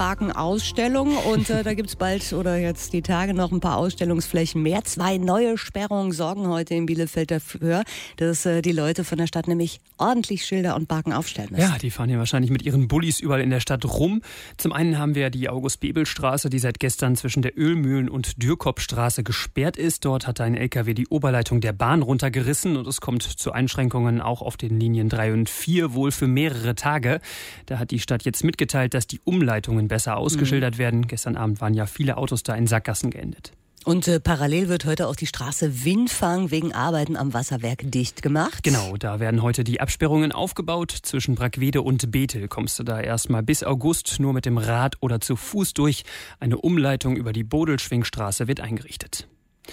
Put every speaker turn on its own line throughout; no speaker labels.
Parken-Ausstellung und da gibt es bald oder jetzt die Tage noch ein paar Ausstellungsflächen mehr. 2 neue Sperrungen sorgen heute in Bielefeld dafür, dass die Leute von der Stadt nämlich ordentlich Schilder und Parken aufstellen müssen.
Ja, die fahren ja wahrscheinlich mit ihren Bullis überall in der Stadt rum. Zum einen haben wir die August-Bebel-Straße, die seit gestern zwischen der Ölmühlen- und Dürkop-Straße gesperrt ist. Dort hat ein LKW die Oberleitung der Bahn runtergerissen und es kommt zu Einschränkungen auch auf den Linien 3 und 4, wohl für mehrere Tage. Da hat die Stadt jetzt mitgeteilt, dass die Umleitungen besser ausgeschildert werden. Gestern Abend waren ja viele Autos da in Sackgassen geendet.
Und parallel wird heute auch die Straße Windfang wegen Arbeiten am Wasserwerk dicht gemacht.
Genau, da werden heute die Absperrungen aufgebaut. Zwischen Brackwede und Bethel kommst du da erstmal bis August nur mit dem Rad oder zu Fuß durch. Eine Umleitung über die Bodelschwingstraße wird eingerichtet.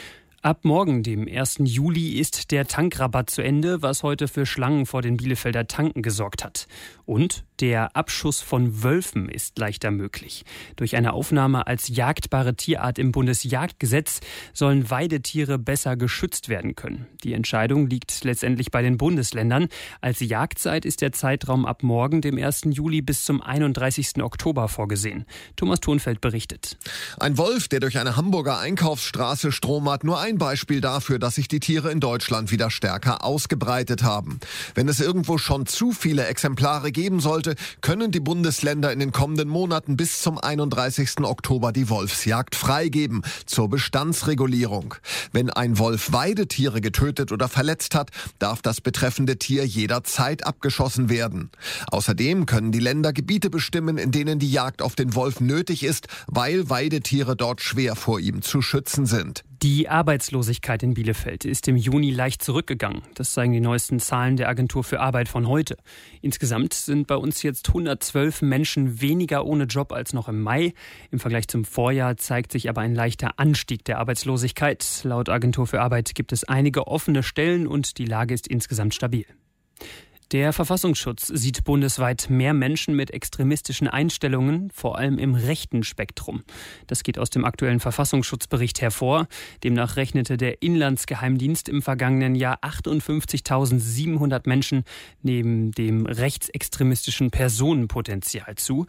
Ab morgen, dem 1. Juli, ist der Tankrabatt zu Ende, was heute für Schlangen vor den Bielefelder Tanken gesorgt hat. Und der Abschuss von Wölfen ist leichter möglich. Durch eine Aufnahme als jagdbare Tierart im Bundesjagdgesetz sollen Weidetiere besser geschützt werden können. Die Entscheidung liegt letztendlich bei den Bundesländern. Als Jagdzeit ist der Zeitraum ab morgen, dem 1. Juli, bis zum 31. Oktober vorgesehen. Thomas Thonfeld berichtet.
Ein Wolf, der durch eine Hamburger Einkaufsstraße stromert, nur ein Beispiel dafür, dass sich die Tiere in Deutschland wieder stärker ausgebreitet haben. Wenn es irgendwo schon zu viele Exemplare geben sollte, können die Bundesländer in den kommenden Monaten bis zum 31. Oktober die Wolfsjagd freigeben zur Bestandsregulierung. Wenn ein Wolf Weidetiere getötet oder verletzt hat, darf das betreffende Tier jederzeit abgeschossen werden. Außerdem können die Länder Gebiete bestimmen, in denen die Jagd auf den Wolf nötig ist, weil Weidetiere dort schwer vor ihm zu schützen sind.
Die Arbeitslosigkeit in Bielefeld ist im Juni leicht zurückgegangen. Das zeigen die neuesten Zahlen der Agentur für Arbeit von heute. Insgesamt sind bei uns jetzt 112 Menschen weniger ohne Job als noch im Mai. Im Vergleich zum Vorjahr zeigt sich aber ein leichter Anstieg der Arbeitslosigkeit. Laut Agentur für Arbeit gibt es einige offene Stellen und die Lage ist insgesamt stabil. Der Verfassungsschutz sieht bundesweit mehr Menschen mit extremistischen Einstellungen, vor allem im rechten Spektrum. Das geht aus dem aktuellen Verfassungsschutzbericht hervor. Demnach rechnete der Inlandsgeheimdienst im vergangenen Jahr 58.700 Menschen neben dem rechtsextremistischen Personenpotenzial zu.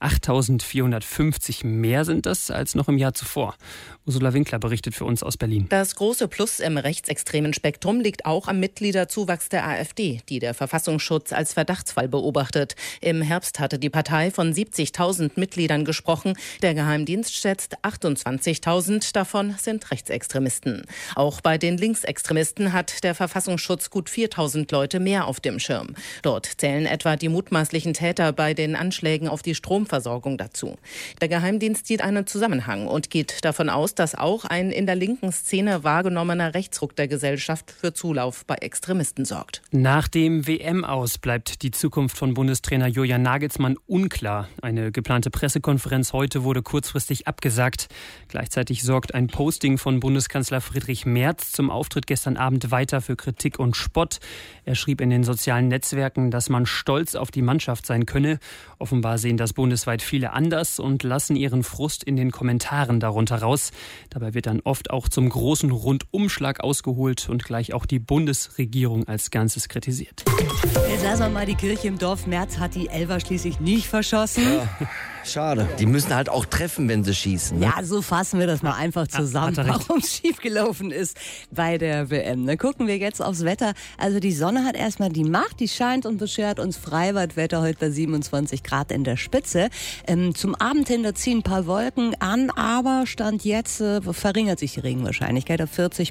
8.450 mehr sind das als noch im Jahr zuvor. Ursula Winkler berichtet für uns aus Berlin.
Das große Plus im rechtsextremen Spektrum liegt auch am Mitgliederzuwachs der AfD, die der Verfassungsschutz als Verdachtsfall beobachtet. Im Herbst hatte die Partei von 70.000 Mitgliedern gesprochen. Der Geheimdienst schätzt 28.000 davon sind Rechtsextremisten. Auch bei den Linksextremisten hat der Verfassungsschutz gut 4.000 Leute mehr auf dem Schirm. Dort zählen etwa die mutmaßlichen Täter bei den Anschlägen auf die Stromversorgung dazu. Der Geheimdienst sieht einen Zusammenhang und geht davon aus, dass auch ein in der linken Szene wahrgenommener Rechtsruck der Gesellschaft für Zulauf bei Extremisten sorgt.
Nach dem WM-Aus bleibt die Zukunft von Bundestrainer Julian Nagelsmann unklar. Eine geplante Pressekonferenz heute wurde kurzfristig abgesagt. Gleichzeitig sorgt ein Posting von Bundeskanzler Friedrich Merz zum Auftritt gestern Abend weiter für Kritik und Spott. Er schrieb in den sozialen Netzwerken, dass man stolz auf die Mannschaft sein könne. Offenbar sehen das bundesweit viele anders und lassen ihren Frust in den Kommentaren darunter raus. Dabei wird dann oft auch zum großen Rundumschlag ausgeholt und gleich auch die Bundesregierung als Ganzes kritisiert.
Jetzt lassen wir mal die Kirche im Dorf. Merz hat die Elfer schließlich nicht verschossen.
Ja, schade. Die müssen halt auch treffen, wenn sie schießen. Ne?
Ja, so fassen wir das mal einfach zusammen, warum es schiefgelaufen ist bei der WM. Dann gucken wir jetzt aufs Wetter. Also die Sonne hat erstmal die Macht, die scheint und beschert uns Freibadwetter heute bei 27 Grad in der Spitze. Zum Abend hin, da ziehen ein paar Wolken an, aber Stand jetzt verringert sich die Regenwahrscheinlichkeit auf 40%,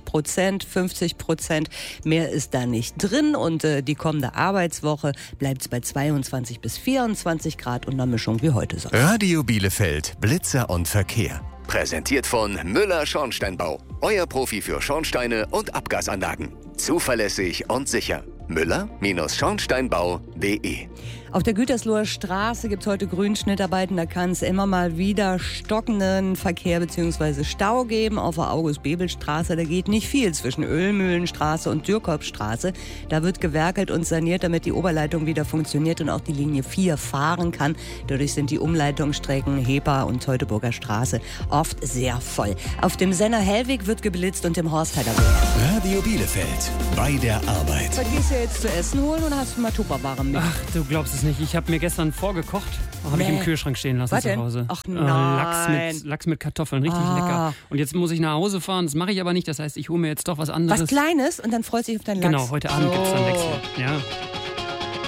50%. Mehr ist da nicht drin und die kommende Arbeitswoche bleibt es bei 22 bis 24 Grad und einer Mischung wie heute so.
Radio Bielefeld, Blitzer und Verkehr. Präsentiert von Müller Schornsteinbau. Euer Profi für Schornsteine und Abgasanlagen. Zuverlässig und sicher. Müller-Schornsteinbau.de.
Auf der Gütersloher Straße gibt es heute Grünschnittarbeiten. Da kann es immer mal wieder stockenden Verkehr bzw. Stau geben. Auf der August-Bebel-Straße, da geht nicht viel zwischen Ölmühlenstraße und Dürkopstraße. Da wird gewerkelt und saniert, damit die Oberleitung wieder funktioniert und auch die Linie 4 fahren kann. Dadurch sind die Umleitungsstrecken Heper und Teutoburger Straße oft sehr voll. Auf dem Senner-Hellweg wird geblitzt und im Horstheider Weg.
Radio Bielefeld, bei der Arbeit.
Was gehst du jetzt zu essen holen oder hast du mal Tupperware mit?
Ach, du glaubst es nicht. Ich habe mir gestern vorgekocht. Habe ich im Kühlschrank stehen lassen zu Hause.
Ach nein.
Lachs mit Kartoffeln, richtig lecker. Und jetzt muss ich nach Hause fahren. Das mache ich aber nicht. Das heißt, ich hole mir jetzt doch was anderes.
Was Kleines und dann freut sich auf deinen Lachs.
Genau, heute Abend gibt es dann Wechsel. Ja.